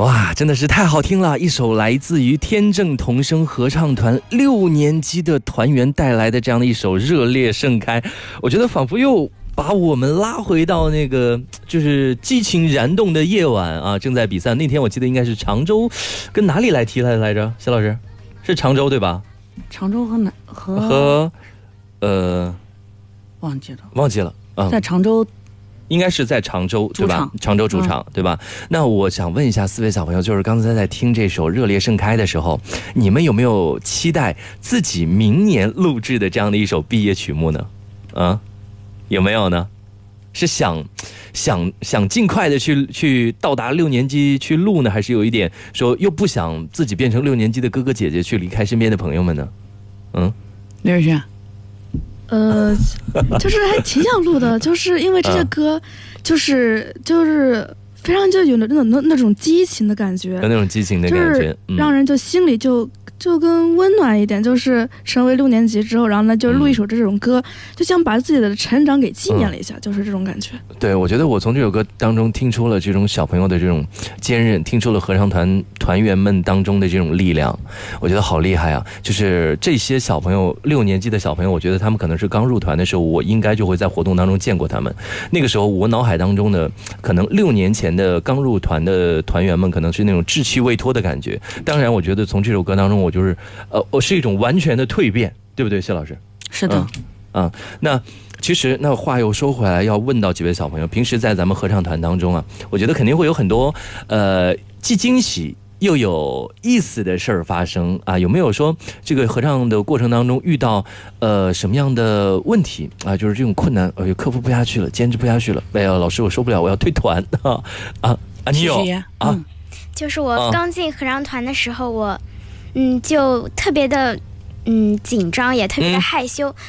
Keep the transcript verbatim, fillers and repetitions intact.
哇，真的是太好听了！一首来自于天正童声合唱团六年级的团员带来的这样的一首《热烈盛开》，我觉得仿佛又把我们拉回到那个就是激情燃动的夜晚啊！正在比赛那天，我记得应该是常州跟哪里来踢来来着？谢老师，是常州对吧？ 常州和哪和和呃忘记了， 忘记了啊， 在常州。 应该是在常州对吧？常州主场、嗯、对吧？那我想问一下四位小朋友，就是刚才在听这首《热烈盛开》的时候，你们有没有期待自己明年录制的这样的一首毕业曲目呢？啊，有没有呢？是想想想尽快的去去到达六年级去录呢，还是有一点说又不想自己变成六年级的哥哥姐姐去离开身边的朋友们呢？嗯， 刘宇轩。 呃，就是还挺想录的，就是因为这些歌，就是就是非常就有那种那那种激情的感觉， 有那种激情的感觉， 就是让人就心里就就更温暖一点。就是成为六年级之后，然后呢就录一首这种歌，嗯、就像把自己的成长给纪念了一下，嗯、就是这种感觉。 对，我觉得我从这首歌当中听出了这种小朋友的这种坚韧，听出了合唱团团员们当中的这种力量，我觉得好厉害啊！就是这些小朋友，六年级的小朋友，我觉得他们可能是刚入团的时候，我应该就会在活动当中见过他们。那个时候，我脑海当中的可能六年前的刚入团的团员们，可能是那种稚气未脱的感觉。当然，我觉得从这首歌当中，我就是呃，我是一种完全的蜕变，对不对，谢老师？ 是的， 嗯，嗯那。其实那话又说回来，要问到几位小朋友，平时在咱们合唱团当中啊，我觉得肯定会有很多呃既惊喜又有意思的事儿发生啊。有没有说这个合唱的过程当中遇到呃什么样的问题啊？就是这种困难，哎呦克服不下去了，坚持不下去了，哎呀老师我受不了，我要退团啊啊啊！你有啊、嗯？ 就是我刚进合唱团的时候，我嗯就特别的。嗯，紧张也特别的害羞、嗯，